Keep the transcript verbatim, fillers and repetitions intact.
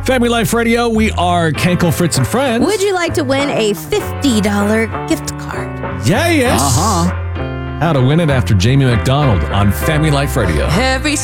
Family Life Radio, we are Kenkel, Fritz, and Friends. Would you like to win a fifty dollars gift card? Yeah, yes. Uh-huh. How to win it after Jamie McDonald on Family Life Radio. Every